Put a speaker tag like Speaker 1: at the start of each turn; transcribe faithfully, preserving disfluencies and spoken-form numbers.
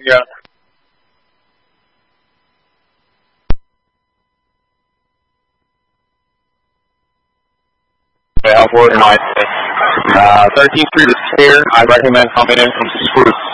Speaker 1: Yeah. Alport and I uh, thirteenth Street is clear. I recommend coming in from Spruce.